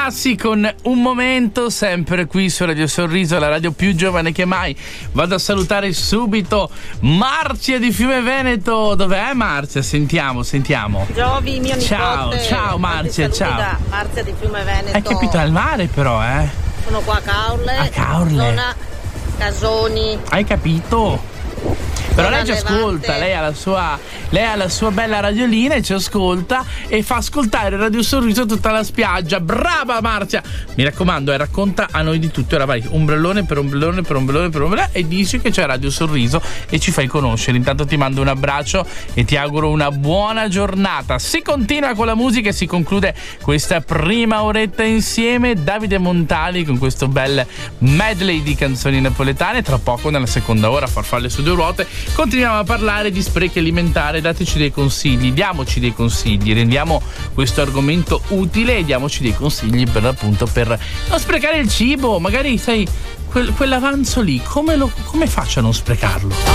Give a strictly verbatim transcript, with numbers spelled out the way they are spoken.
Bassi con Un Momento, sempre qui su Radio Sorriso, la radio più giovane che mai. Vado a salutare subito Marzia di Fiume Veneto. Dov'è Marzia? Sentiamo, sentiamo. Giovi, mio nipote. Ciao, ciao Marzia, ciao. Da Marzia di Fiume Veneto. Hai capito, al mare però, eh? Sono qua a Caorle. A Caorle. Zona Casoni. Hai capito? Però lei ci Levante. ascolta, lei ha la sua lei ha la sua bella radiolina e ci ascolta e fa ascoltare Radio Sorriso tutta la spiaggia. Brava Marzia! Mi raccomando, eh, racconta a noi di tutto. Ora vai ombrellone per ombrellone per ombrellone per ombrellone e dici che c'è Radio Sorriso e ci fai conoscere. Intanto ti mando un abbraccio e ti auguro una buona giornata. Si continua con la musica e si conclude questa prima oretta insieme. Davide Montali con questo bel medley di canzoni napoletane. Tra poco nella seconda ora Farfalle su due ruote continuiamo a parlare di sprechi alimentari. Dateci dei consigli, diamoci dei consigli, rendiamo questo argomento utile e diamoci dei consigli per appunto per non sprecare il cibo. Magari sai quel, quell'avanzo lì come, lo, come faccio a non sprecarlo?